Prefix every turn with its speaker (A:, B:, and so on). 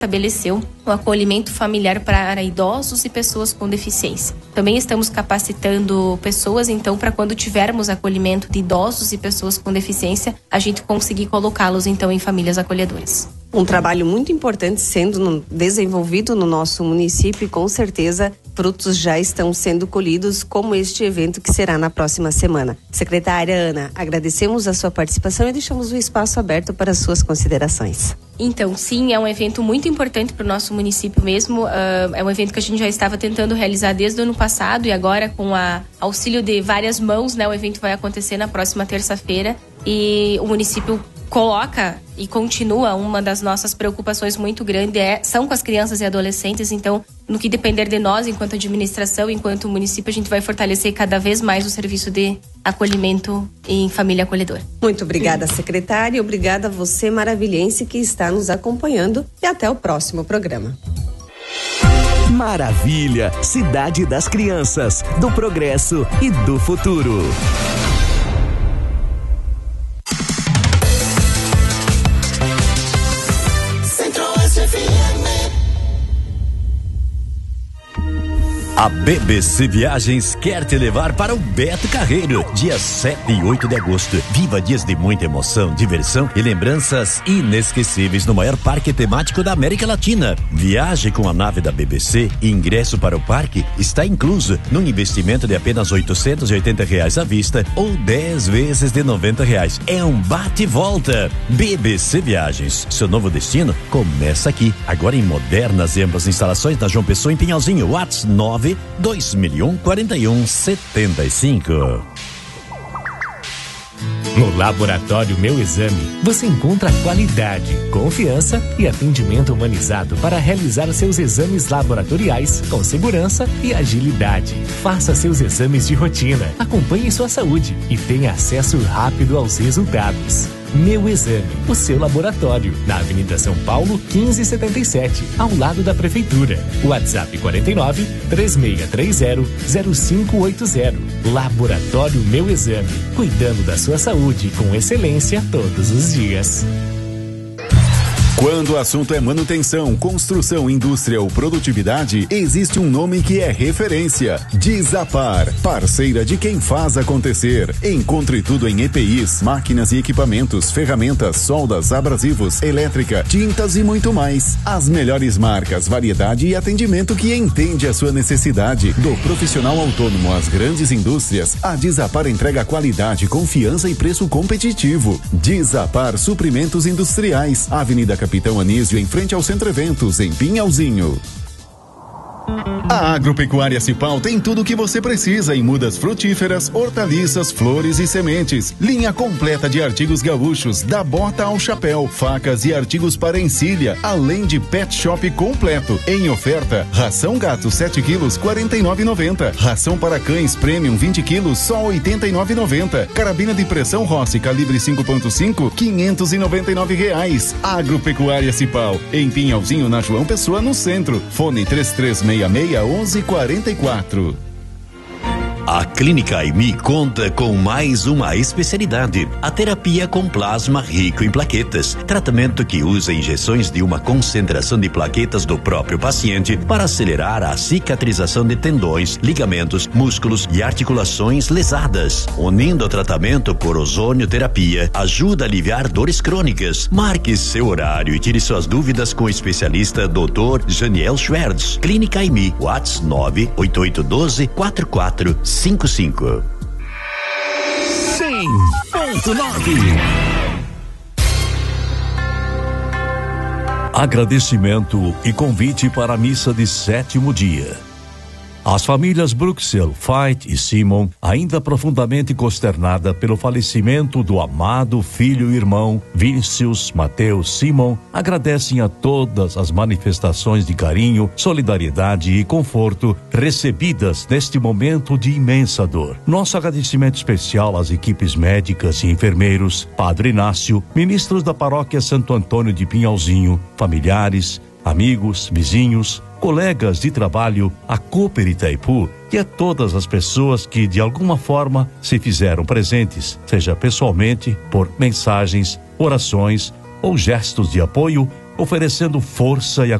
A: estabeleceu o acolhimento familiar para idosos e pessoas com deficiência. Também estamos capacitando pessoas, então, para quando tivermos acolhimento de idosos e pessoas com deficiência, a gente conseguir colocá-los, então, em famílias acolhedoras.
B: Um trabalho muito importante sendo desenvolvido no nosso município e com certeza frutos já estão sendo colhidos, como este evento que será na próxima semana. Secretária Ana, agradecemos a sua participação e deixamos o espaço aberto para as suas considerações.
A: Então, sim, é um evento muito importante para o nosso município mesmo. É um evento que a gente já estava tentando realizar desde o ano passado e agora, com o auxílio de várias mãos, né, o evento vai acontecer na próxima terça-feira e o município coloca e continua uma das nossas preocupações muito grandes são com as crianças e adolescentes. Então, no que depender de nós, enquanto administração, enquanto município, a gente vai fortalecer cada vez mais o serviço de acolhimento em família acolhedora.
B: Muito obrigada, secretária, e obrigada a você, maravilhense, que está nos acompanhando, e até o próximo programa.
C: Maravilha, cidade das crianças, do progresso e do futuro.
D: A BBC Viagens quer te levar para o Beto Carreiro, dias 7 e 8 de agosto. Viva dias de muita emoção, diversão e lembranças inesquecíveis no maior parque temático da América Latina. Viaje com a nave da BBC e ingresso para o parque está incluso num investimento de apenas R$880 à vista ou 10 vezes de R$90. É um bate e volta. BBC Viagens, seu novo destino começa aqui. Agora em modernas e amplas instalações na João Pessoa, em Pinhalzinho. WhatsApp 920014175.
E: No Laboratório Meu Exame, você encontra qualidade, confiança e atendimento humanizado para realizar seus exames laboratoriais com segurança e agilidade. Faça seus exames de rotina, acompanhe sua saúde e tenha acesso rápido aos resultados. Meu Exame, o seu laboratório, na Avenida São Paulo, 1577, ao lado da Prefeitura. WhatsApp 49 3630 0580. Laboratório Meu Exame, cuidando da sua saúde com excelência todos os dias.
F: Quando o assunto é manutenção, construção, indústria ou produtividade, existe um nome que é referência: Desapar, parceira de quem faz acontecer. Encontre tudo em EPIs, máquinas e equipamentos, ferramentas, soldas, abrasivos, elétrica, tintas e muito mais. As melhores marcas, variedade e atendimento que entende a sua necessidade. Do profissional autônomo às grandes indústrias, a Desapar entrega qualidade, confiança e preço competitivo. Desapar Suprimentos Industriais, Avenida Capitão Anísio, em frente ao Centro Eventos, em Pinhalzinho. A Agropecuária Cipal tem tudo o que você precisa em mudas frutíferas, hortaliças, flores e sementes. Linha completa de artigos gaúchos, da bota ao chapéu, facas e artigos para encilha, além de pet shop completo. Em oferta, ração gato 7 quilos, R$ 49,90. Ração para cães premium 20 quilos, só R$ 89,90. Carabina de pressão Rossi calibre 5.5, R$ 599. Agropecuária Cipal, em Pinhalzinho, na João Pessoa, no centro. Fone 3366-1144.
D: A Clínica Aimi conta com mais uma especialidade: a terapia com plasma rico em plaquetas, tratamento que usa injeções de uma concentração de plaquetas do próprio paciente para acelerar a cicatrização de tendões, ligamentos, músculos e articulações lesadas. Unindo o tratamento por ozonioterapia, ajuda a aliviar dores crônicas. Marque seu horário e tire suas dúvidas com o especialista Dr. Janiel Schwertz. Clínica Aimi, WhatsApp 98812-4455. 100.9.
G: Agradecimento e convite para a missa de 7º dia. As famílias Bruxel, Fight e Simon, ainda profundamente consternada pelo falecimento do amado filho e irmão Vinícius Mateus Simon, agradecem a todas as manifestações de carinho, solidariedade e conforto recebidas neste momento de imensa dor. Nosso agradecimento especial às equipes médicas e enfermeiros, Padre Inácio, ministros da Paróquia Santo Antônio de Pinhalzinho, familiares, amigos, vizinhos, colegas de trabalho, a Cooper Itaipu e a todas as pessoas que de alguma forma se fizeram presentes, seja pessoalmente, por mensagens, orações ou gestos de apoio oferecendo força e